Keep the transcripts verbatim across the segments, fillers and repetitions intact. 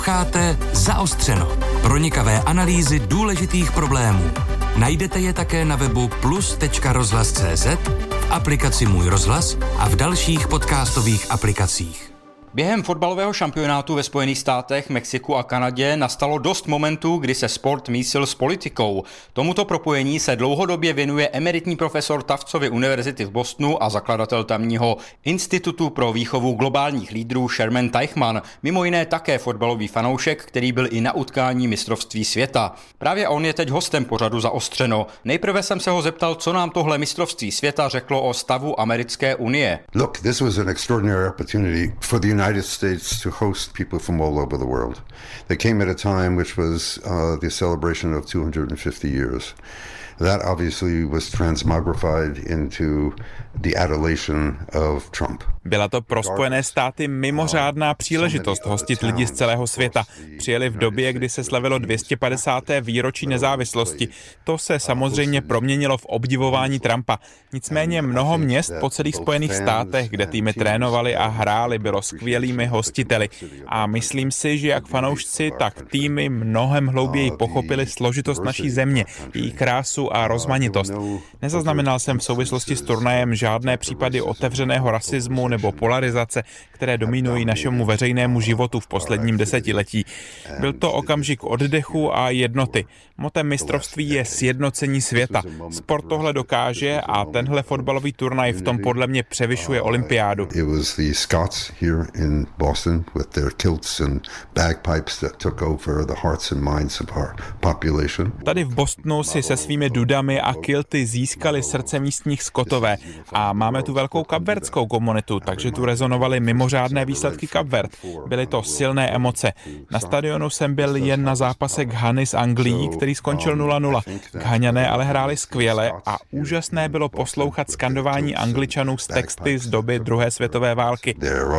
Posloucháte Zaostřeno. Pronikavé analýzy důležitých problémů. Najdete je také na webu plus tečka rozhlas tečka cé zet, v aplikaci Můj rozhlas a v dalších podcastových aplikacích. Během fotbalového šampionátu ve Spojených státech, Mexiku a Kanadě nastalo dost momentů, kdy se sport mísil s politikou. Tomuto propojení se dlouhodobě věnuje emeritní profesor Tuftsovy univerzity v Bostonu a zakladatel tamního Institutu pro výchovu globálních lídrů Sherman Teichmann, mimo jiné také fotbalový fanoušek, který byl i na utkání mistrovství světa. Právě on je teď hostem pořadu Zaostřeno. Nejprve jsem se ho zeptal, co nám tohle mistrovství světa řeklo o stavu americké unie. Look, this was an extraordinary opportunity for the United States to host people from all over the world. They came at a time which was uh, the celebration of two hundred fifty years. That obviously was transmogrified into the adulation of Trump. Byla to pro Spojené státy mimořádná příležitost hostit lidi z celého světa. Přijeli v době, kdy se slavilo dvě stě padesáté výročí nezávislosti. To se samozřejmě proměnilo v obdivování Trumpa. Nicméně mnoho měst po celých Spojených státech, kde týmy trénovali a hráli, bylo skvělými hostiteli. A myslím si, že jak fanoušci, tak týmy mnohem hlouběji pochopili složitost naší země, její krásu a rozmanitost. Nezaznamenal jsem v souvislosti s turnajem žádné případy otevřeného rasismu nebo polarizace, které dominují našemu veřejnému životu v posledním desetiletí. Byl to okamžik oddechu a jednoty. Motem mistrovství je sjednocení světa. Sport tohle dokáže a tenhle fotbalový turnaj v tom podle mě převyšuje olympiádu. It was the Scots here in Boston with their kilts and bagpipes that took over the hearts and minds of our population. Tady v Bostonu si se svými dudami a kilty získali srdce místních Skotové a máme tu velkou kapverdskou komunitu, takže tu rezonovaly mimořádné výsledky Kapverd. Byly to silné emoce. Na stadionu jsem byl jen na zápase Ghany s Anglií, který skončil nula nula. Ghaňané ale hráli skvěle a úžasné bylo poslouchat skandování Angličanů z texty z doby druhé světové války.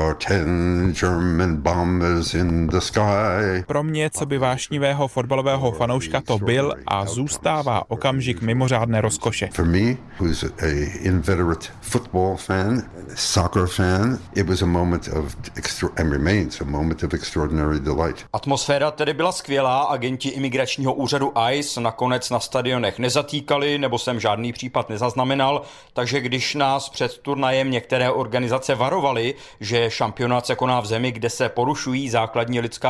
Pro mě, co by vášnivého fotbalového fanouška to byl a zůstává okamžik mimořádné rozkoše. For me, who's a inveterate football fan, soccer fan, it was a moment of extra and remains a moment of extraordinary delight. Atmosféra tedy byla skvělá, agenti imigračního úřadu I C E nakonec na stadionech nezatýkali, nebo jsem žádný případ nezaznamenal, takže když nás před turnajem některé organizace varovaly, že šampionát se koná v zemi, kde se porušují základní lidská